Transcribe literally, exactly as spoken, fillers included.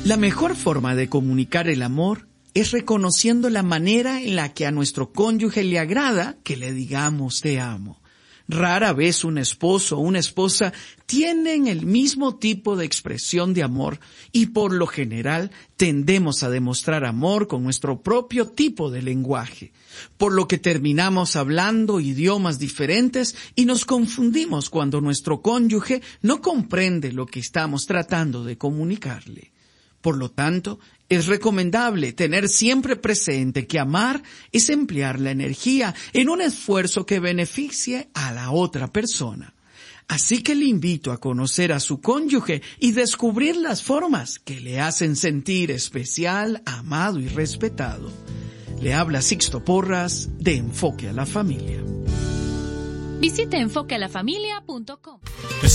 La mejor forma de comunicar el amor es reconociendo la manera en la que a nuestro cónyuge le agrada que le digamos te amo. Rara vez un esposo o una esposa tienen el mismo tipo de expresión de amor y por lo general tendemos a demostrar amor con nuestro propio tipo de lenguaje, por lo que terminamos hablando idiomas diferentes y nos confundimos cuando nuestro cónyuge no comprende lo que estamos tratando de comunicarle. Por lo tanto, es recomendable tener siempre presente que amar es emplear la energía en un esfuerzo que beneficie a la otra persona. Así que le invito a conocer a su cónyuge y descubrir las formas que le hacen sentir especial, amado y respetado. Le habla Sixto Porras de Enfoque a la Familia. Visite enfoque a la familia punto com.